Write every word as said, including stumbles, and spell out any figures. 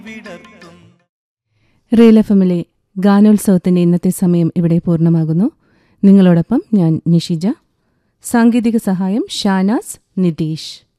Reel F എമ്മിലെ ഗാനോത്സവത്തിന്റെ ഇന്നത്തെ സമയം ഇവിടെ പൂർണ്ണമാകുന്നു. നിങ്ങളോടൊപ്പം ഞാൻ നിഷിജ. സാങ്കേതിക സഹായം ഷാനാസ് നിതീഷ്.